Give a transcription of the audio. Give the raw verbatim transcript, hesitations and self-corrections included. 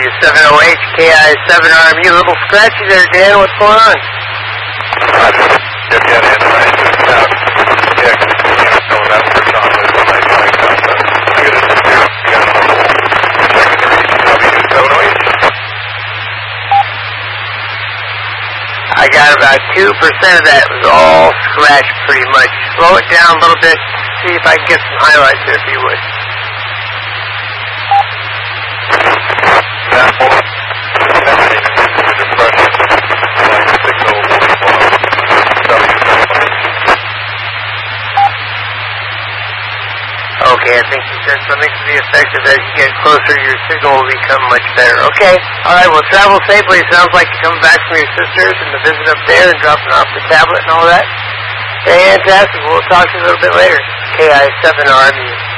W seven oh H, K I seven R M U. A little scratchy there, Dan. What's going on? Get that in, right? Just, uh, yeah, so that's for John. That's what I like. I'm going to just do it. You got a little secondary W seven oh H. I got about two percent of that. It was all scratched pretty much. Slow it down a little bit. See if I can get some highlights there if you would. That will emanating into the depression, like a signal will be one of W seven oh H. Okay, I think you said something to the effect of as you get closer, your signal will become much better. Okay, all right, well, travel safely. It sounds like you're coming back from your sisters and the visit up there and dropping off the tablet and all that. Fantastic. We'll talk to you a little bit later. K I seven R M U.